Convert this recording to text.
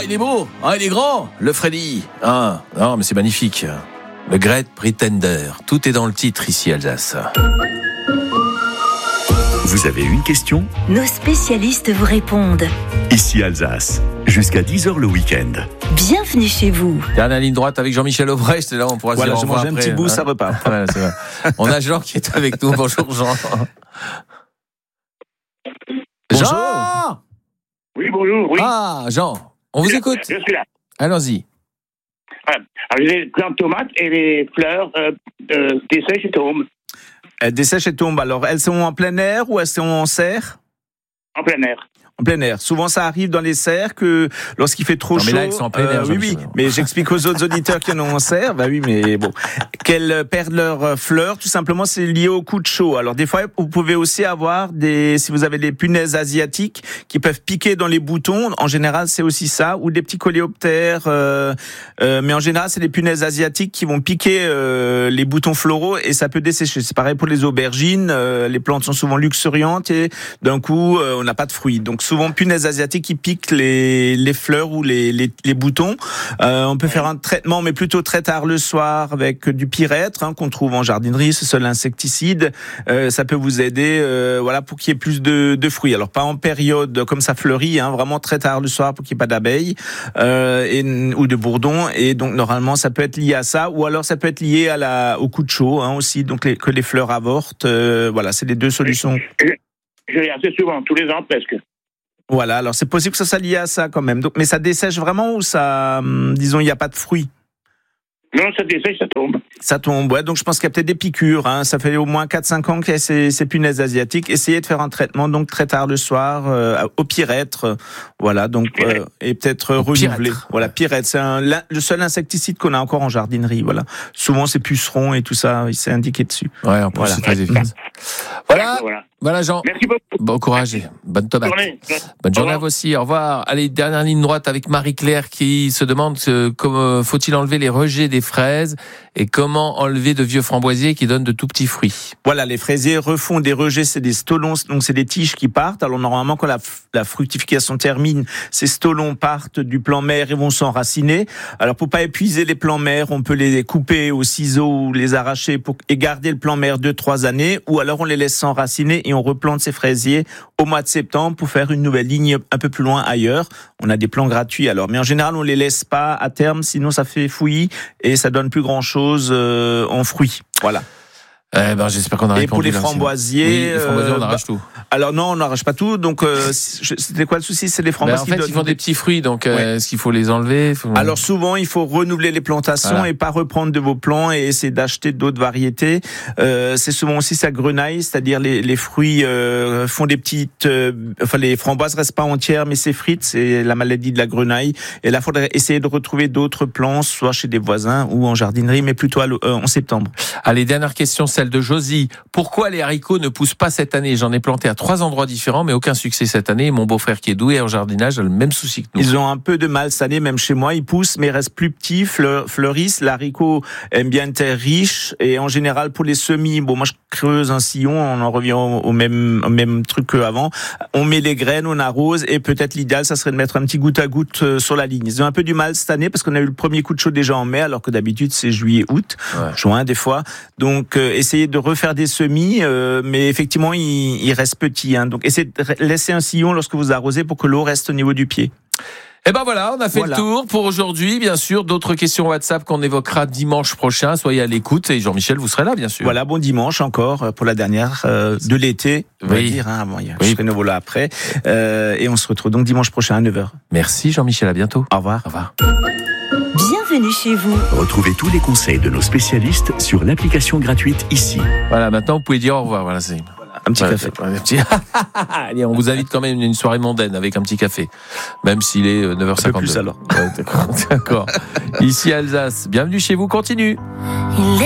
il est beau. Ah, il est grand, le Freddy. Ah, non, mais c'est magnifique. Le Great Pretender. Tout est dans le titre ici, Alsace. Vous avez une question ? Nos spécialistes vous répondent. Ici Alsace, jusqu'à 10h le week-end. Bienvenue chez vous. Dernière ligne droite avec Jean-Michel Aubrecht. Là, on pourra voilà, se dire au revoir je mange un petit bout, ça repart. Voilà, c'est vrai. On a Jean qui est avec nous. Bonjour, Jean. Bonjour. Jean. Oui, bonjour, oui. Ah, Jean, on vous écoute. Je suis là. Allons-y. Alors, j'ai les plantes de tomates et les fleurs dessèchent et tombent. Elles dessèchent et tombent. Alors, elles sont en plein air ou elles sont en serre ? En plein air. En plein air. Souvent, ça arrive dans les serres que lorsqu'il fait trop Non, mais chaud. là, elles sont en plein air, oui, oui. Jean-Michel. Mais j'explique aux autres auditeurs qui en ont en serre. Bah oui, mais bon. Qu'elles perdent leurs fleurs, tout simplement, c'est lié au coup de chaud. Alors, des fois, vous pouvez aussi avoir si vous avez des punaises asiatiques qui peuvent piquer dans les boutons. En général, c'est aussi ça. Ou des petits coléoptères. Mais en général, c'est des punaises asiatiques qui vont piquer les boutons floraux et ça peut dessécher. C'est pareil pour les aubergines. Les plantes sont souvent luxuriantes et d'un coup, on n'a pas de fruits. Donc, souvent, punaises asiatiques qui piquent les fleurs ou les boutons. On peut faire un traitement, mais plutôt très tard le soir avec du pyrètre qu'on trouve en jardinerie, ce seul insecticide. Ça peut vous aider, voilà, pour qu'il y ait plus de fruits. Alors pas en période comme ça fleurit, vraiment très tard le soir pour qu'il n'y ait pas d'abeilles ou de bourdons. Et donc normalement ça peut être lié à ça, ou alors ça peut être lié au coup de chaud aussi, donc que les fleurs avortent. Voilà, c'est les deux solutions. Je l'ai assez souvent, tous les ans presque. Voilà, alors c'est possible que ça soit lié à ça quand même. Donc, mais ça dessèche vraiment ou ça, disons, il n'y a pas de fruits? Non, ça dessèche, ça tombe. Ça tombe, ouais. Donc je pense qu'il y a peut-être des piqûres. Ça fait au moins 4-5 ans qu'il y a ces punaises asiatiques. Essayez de faire un traitement donc très tard le soir au pyrètre. Voilà, donc et peut-être renouveler. Voilà, pyrètre, c'est le seul insecticide qu'on a encore en jardinerie. Voilà. Souvent c'est pucerons et tout ça, il s'est indiqué dessus. Ouais, en plus voilà. c'est très efficace. Voilà Jean. Merci beaucoup. Bon courage et bonne tomate. Bonne journée à vous aussi. Au revoir. Allez, dernière ligne droite avec Marie-Claire qui se demande comment faut-il enlever les rejets des fraises et comment enlever de vieux framboisiers qui donnent de tout petits fruits. Voilà, les fraisiers refont des rejets, c'est des stolons, donc c'est des tiges qui partent. Alors normalement, quand la fructification termine, ces stolons partent du plant mère et vont s'enraciner. Alors pour pas épuiser les plants mères, on peut les couper au ciseau ou les arracher et garder le plant mère 2-3 années, ou alors on les laisse s'enraciner et on replante ces fraisiers au mois de septembre pour faire une nouvelle ligne un peu plus loin ailleurs. On a des plants gratuits alors, mais en général on les laisse pas à terme, sinon ça fait fouillis et ça donne plus grand chose en fruits. Voilà. J'espère qu'on a répondu. Et pour les framboisiers, les framboisiers, on arrache tout. Alors non, on n'arrache pas tout. Donc c'était quoi le souci? C'est les framboisiers. En fait, ils font des petits fruits, donc est-ce qu'il faut les enlever? Alors souvent, il faut renouveler les plantations et pas reprendre de vos plants et essayer d'acheter d'autres variétés. C'est souvent aussi sa grenaille, c'est-à-dire les fruits font des petites. Les framboises restent pas entières, mais s'effritent. C'est la maladie de la grenaille. Et là, il faudrait essayer de retrouver d'autres plants, soit chez des voisins ou en jardinerie, mais plutôt en septembre. Allez, dernière question, celle de Josie. Pourquoi les haricots ne poussent pas cette année? J'en ai planté à 3 endroits différents, mais aucun succès cette année. Mon beau-frère qui est doué en jardinage a le même souci que nous. Ils ont un peu de mal cette année, même chez moi. Ils poussent, mais ils restent plus petits, fleurissent. L'haricot aime bien une terre riche. Et en général, pour les semis, moi je creuse un sillon, on en revient au même truc qu'avant. On met les graines, on arrose, et peut-être l'idéal, ça serait de mettre un petit goutte à goutte sur la ligne. Ils ont un peu du mal cette année, parce qu'on a eu le premier coup de chaud déjà en mai, alors que d'habitude c'est juillet, août, juin des fois. Donc essayez de refaire des semis, mais effectivement il reste petit. Donc essayez de laisser un sillon lorsque vous arrosez pour que l'eau reste au niveau du pied. Et voilà, on a fait le tour pour aujourd'hui. Bien sûr, d'autres questions WhatsApp qu'on évoquera dimanche prochain. Soyez à l'écoute et Jean-Michel, vous serez là, bien sûr. Voilà, bon dimanche encore pour la dernière de l'été. On va dire, avant, je serai nouveau là après. Et on se retrouve donc dimanche prochain à 9h. Merci Jean-Michel, à bientôt. Au revoir. Au revoir. Bienvenue chez vous. Retrouvez tous les conseils de nos spécialistes sur l'application gratuite ici. Voilà, maintenant vous pouvez dire au revoir. Voilà, c'est un petit café. Allez, on vous invite quand même à une soirée mondaine avec un petit café, même s'il est 9h52. Un peu plus alors. D'accord. Ici Alsace, bienvenue chez vous, continue.